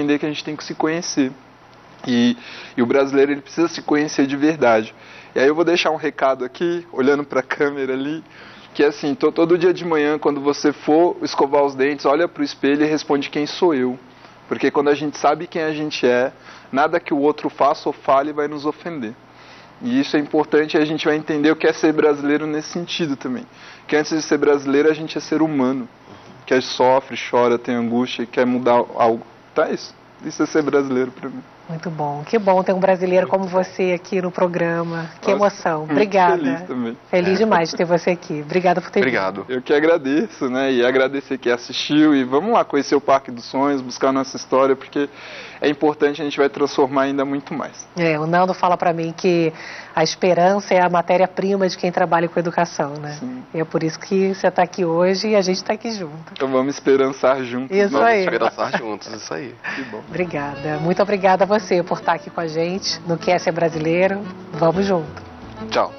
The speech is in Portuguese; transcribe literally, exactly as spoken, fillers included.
entender que a gente tem que se conhecer. E, e o brasileiro, ele precisa se conhecer de verdade. E aí eu vou deixar um recado aqui, olhando para a câmera ali, que é assim, tô, todo dia de manhã, quando você for escovar os dentes, olha para o espelho e responde: quem sou eu? Porque quando a gente sabe quem a gente é, nada que o outro faça ou fale vai nos ofender. E isso é importante, e a gente vai entender o que é ser brasileiro nesse sentido também. Que antes de ser brasileiro, a gente é ser humano, que sofre, chora, tem angústia e quer mudar algo. Tá, isso. Isso é ser brasileiro para mim. Muito bom. Que bom ter um brasileiro como você aqui no programa. Que Nossa, emoção. Obrigada. Feliz também. Feliz demais de ter você aqui. Obrigada por ter Obrigado. vindo. Eu que agradeço, né? E agradecer quem assistiu. E vamos lá conhecer o Parque dos Sonhos, buscar a nossa história, porque é importante, a gente vai transformar ainda muito mais. É, o Nando fala para mim que a esperança é a matéria-prima de quem trabalha com educação, né? Sim. E é por isso que você está aqui hoje e a gente está aqui junto. Então vamos esperançar juntos. Isso Vamos aí. esperançar juntos, isso aí. Que bom. Obrigada. Muito obrigada a você por estar aqui com a gente no Quer Ser Brasileiro. Vamos junto. Tchau.